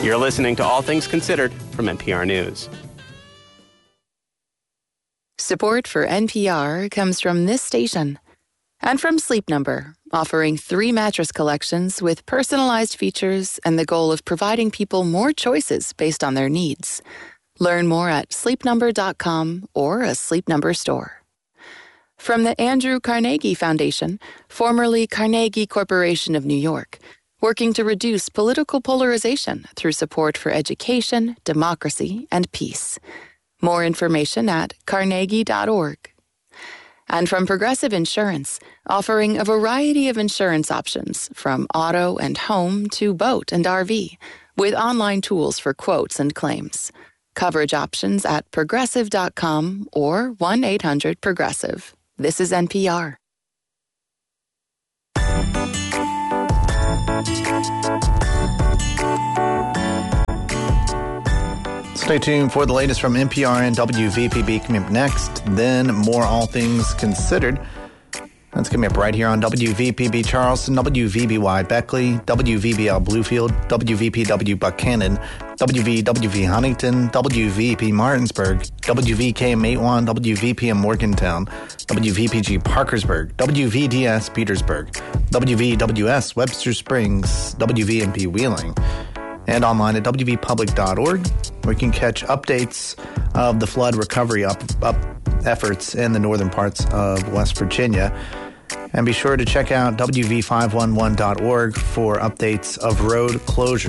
You're listening to All Things Considered from NPR News. Support for NPR comes from this station and from Sleep Number, offering 3 mattress collections with personalized features and the goal of providing people more choices based on their needs. Learn more at sleepnumber.com or a Sleep Number store. From the Andrew Carnegie Foundation, formerly Carnegie Corporation of New York, working to reduce political polarization through support for education, democracy, and peace. More information at carnegie.org. And from Progressive Insurance, offering a variety of insurance options from auto and home to boat and RV, with online tools for quotes and claims. Coverage options at progressive.com or 1-800-PROGRESSIVE. This is NPR. Stay tuned for the latest from NPR and WVPB coming up next. Then more All Things Considered. That's coming up right here on WVPB Charleston, WVBY Beckley, WVBL Bluefield, WVPW Buchanan, WVWV Huntington, WVP Martinsburg, WVKM Matewan, WVPM Morgantown, WVPG Parkersburg, WVDS Petersburg, WVWS Webster Springs, WVMP Wheeling, and online at wvpublic.org, where you can catch updates of the flood recovery efforts in the northern parts of West Virginia. And be sure to check out wv511.org for updates of road closure.